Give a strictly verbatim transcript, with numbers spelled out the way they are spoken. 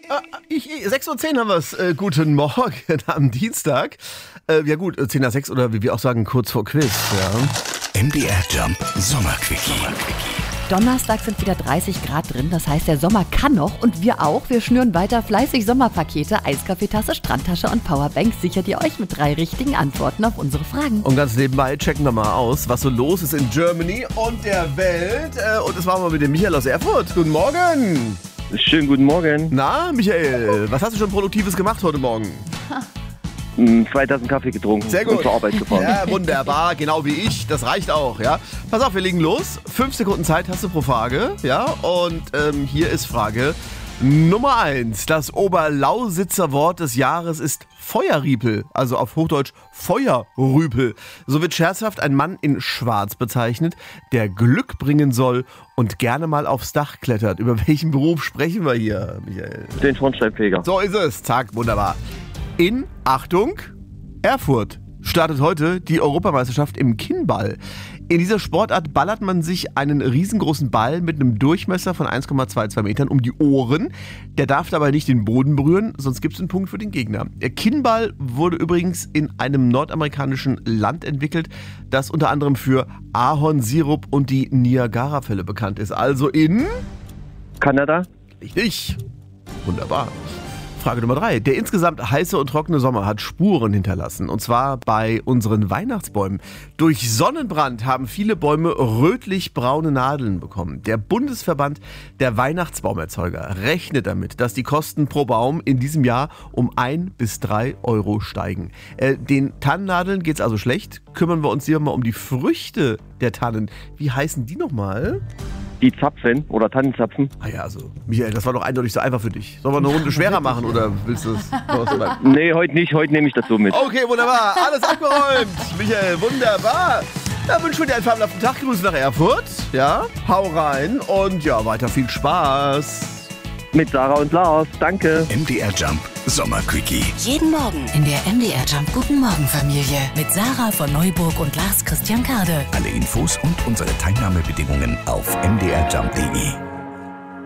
Ich, sechs Uhr zehn haben wir es. Äh, guten Morgen am Dienstag. Äh, ja gut, zehn nach sechs oder wie wir auch sagen, kurz vor Quiz. Ja. M D R Jump Sommerquickie. Donnerstag sind wieder dreißig Grad drin, das heißt, der Sommer kann noch und wir auch. Wir schnüren weiter fleißig Sommerpakete, Eiskaffeetasse, Strandtasche und Powerbank. Sichert ihr euch mit drei richtigen Antworten auf unsere Fragen. Und ganz nebenbei checken wir mal aus, was so los ist in Germany und der Welt. Äh, und das machen wir mit dem Michael aus Erfurt. Guten Morgen. Schönen guten Morgen. Na, Michael, was hast du schon Produktives gemacht heute Morgen? Zwei Tassen Kaffee getrunken. Sehr gut. Und zur Arbeit gefahren. Ja, wunderbar, genau wie ich. Das reicht auch, ja. Pass auf, wir legen los. Fünf Sekunden Zeit hast du pro Frage, ja. Und ähm, hier ist Frage Nummer eins. Das Oberlausitzer Wort des Jahres ist Feuerriepel, also auf Hochdeutsch Feuerrüpel. So wird scherzhaft ein Mann in Schwarz bezeichnet, der Glück bringen soll und gerne mal aufs Dach klettert. Über welchen Beruf sprechen wir hier, Michael? Den Schornsteinfeger. So ist es. Zack, wunderbar. In, Achtung, Erfurt startet heute die Europameisterschaft im Kinnball. In dieser Sportart ballert man sich einen riesengroßen Ball mit einem Durchmesser von eins Komma zweiundzwanzig Metern um die Ohren. Der darf dabei nicht den Boden berühren, sonst gibt es einen Punkt für den Gegner. Der Kinnball wurde übrigens in einem nordamerikanischen Land entwickelt, das unter anderem für Ahornsirup und die Niagara-Fälle bekannt ist. Also in... Kanada. Richtig. Wunderbar. Frage Nummer drei. Der insgesamt heiße und trockene Sommer hat Spuren hinterlassen. Und zwar bei unseren Weihnachtsbäumen. Durch Sonnenbrand haben viele Bäume rötlich-braune Nadeln bekommen. Der Bundesverband der Weihnachtsbaumerzeuger rechnet damit, dass die Kosten pro Baum in diesem Jahr um ein bis drei Euro steigen. Äh, den Tannennadeln geht es also schlecht. Kümmern wir uns hier mal um die Früchte der Tannen. Wie heißen die nochmal? Die Zapfen oder Tannenzapfen. Ah ja, also, Michael, das war doch eindeutig so einfach für dich. Sollen wir eine Runde schwerer machen oder willst du es? Nee, heute nicht. Heute nehme ich das so mit. Okay, wunderbar. Alles abgeräumt. Michael, wunderbar. Da wünschen wir dir einen fabelhaften Tag. Grüße nach Erfurt. Ja, hau rein und ja, weiter viel Spaß. Mit Sarah und Lars. Danke. M D R Jump Sommerquickie. Jeden Morgen in der M D R Jump Guten Morgen Familie mit Sarah von Neuburg und Lars Christian Kade. Alle Infos und unsere Teilnahmebedingungen auf m d r jump punkt d e.